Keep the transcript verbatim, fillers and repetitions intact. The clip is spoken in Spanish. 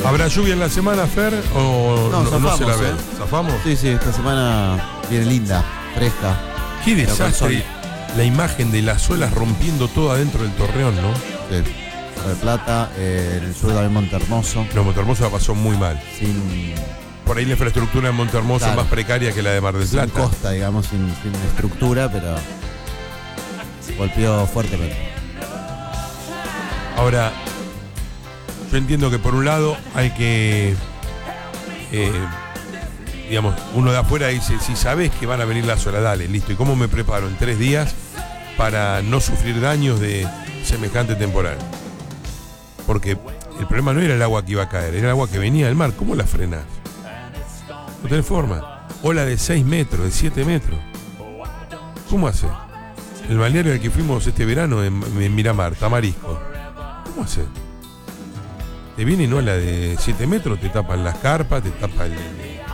¿Habrá lluvia en la semana, Fer? ¿O No, no, zafamos, no se la ve? ¿eh? ¿Zafamos? Sí, sí, esta semana viene linda, fresca. Qué Pero con desastre. sol. La imagen de las olas rompiendo todo adentro del Torreón, ¿no? Sí. Mar del Plata, eh, en el sur también Montehermoso. No, Montehermoso la pasó muy mal. Sin, Por ahí la infraestructura en Montehermoso Claro. es más precaria que la de Mar del sin Plata. costa, digamos, sin, sin estructura, pero golpeó fuertemente. Ahora, yo entiendo que por un lado hay que, eh, digamos, uno de afuera dice, si sabes que van a venir las olas, dale, listo. ¿Y cómo me preparo en tres días para no sufrir daños de semejante temporal? Porque el problema no era el agua que iba a caer, era el agua que venía del mar. ¿Cómo la frenás? No tenés forma. Ola de seis metros, de siete metros. ¿Cómo hace? El balneario al que fuimos este verano en, en Miramar, Tamarisco. ¿Cómo hace? Te viene en ola de siete metros, te tapan las carpas, te tapa el,